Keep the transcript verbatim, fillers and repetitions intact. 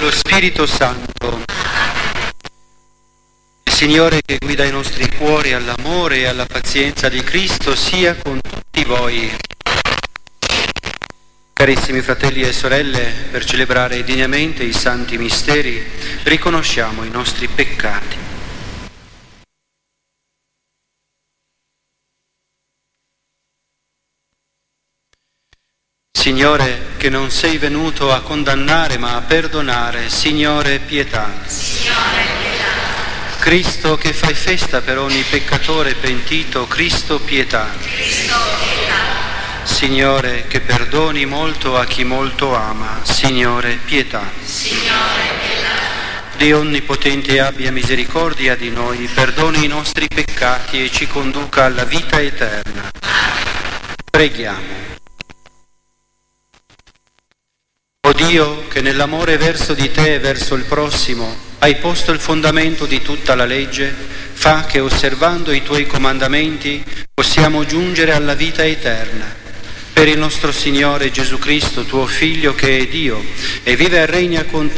dello Spirito Santo. Il Signore che guida i nostri cuori all'amore e alla pazienza di Cristo sia con tutti voi. Carissimi fratelli e sorelle, per celebrare degnamente i santi misteri, riconosciamo i nostri peccati. Signore, che non sei venuto a condannare ma a perdonare, Signore, pietà. Signore, pietà. Cristo, che fai festa per ogni peccatore pentito, Cristo, pietà. Cristo, pietà. Signore, che perdoni molto a chi molto ama, Signore, pietà. Signore, pietà. Dio Onnipotente abbia misericordia di noi, perdoni i nostri peccati e ci conduca alla vita eterna. Preghiamo. O Dio, che nell'amore verso di te e verso il prossimo hai posto il fondamento di tutta la legge, fa che osservando i tuoi comandamenti possiamo giungere alla vita eterna. Per il nostro Signore Gesù Cristo, tuo Figlio, che è Dio e vive e regna con te